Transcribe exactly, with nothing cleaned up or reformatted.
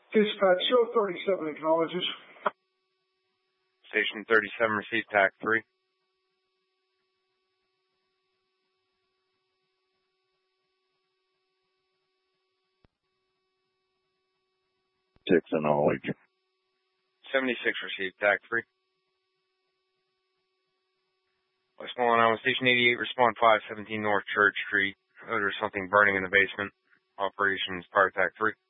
Dispatch, show thirty-seven acknowledges. Station thirty-seven, received T A C three. Six acknowledge. seventy-six, received T A C three. Westmoreland Island, Station eighty-eight, respond five seventeen North Church Street. Oh, there's something burning in the basement. Operations, fire T A C three.